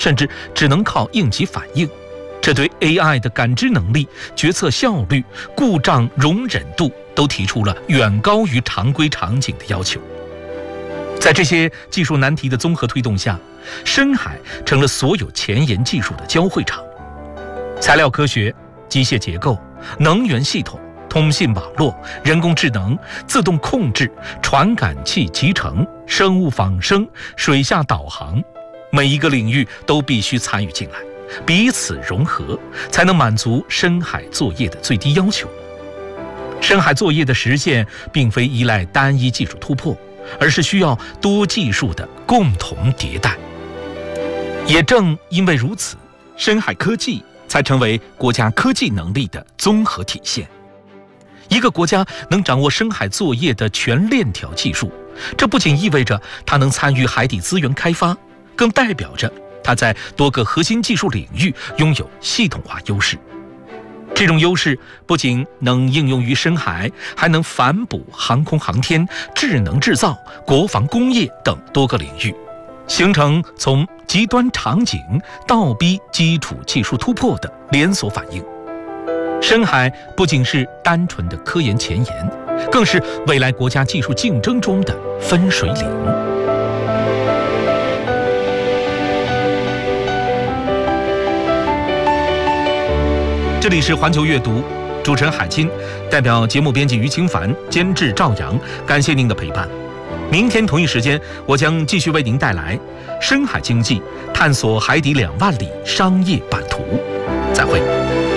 甚至只能靠应急反应。这对 AI 的感知能力、决策效率、故障容忍度都提出了远高于常规场景的要求。在这些技术难题的综合推动下，深海成了所有前沿技术的交汇场。材料科学、机械结构、能源系统、通信网络、人工智能、自动控制、传感器集成、生物仿生、水下导航，每一个领域都必须参与进来，彼此融合，才能满足深海作业的最低要求。深海作业的实现并非依赖单一技术突破，而是需要多技术的共同迭代。也正因为如此，深海科技才成为国家科技能力的综合体现。一个国家能掌握深海作业的全链条技术，这不仅意味着它能参与海底资源开发，更代表着它在多个核心技术领域拥有系统化优势。这种优势不仅能应用于深海，还能反哺航空航天、智能制造、国防工业等多个领域，形成从极端场景倒逼基础技术突破的连锁反应。深海不仅是单纯的科研前沿，更是未来国家技术竞争中的分水岭。这里是环球阅读，主持人海清，代表节目编辑于清凡，监制赵阳，感谢您的陪伴。明天同一时间，我将继续为您带来深海经济，探索海底2万里商业版图。再会。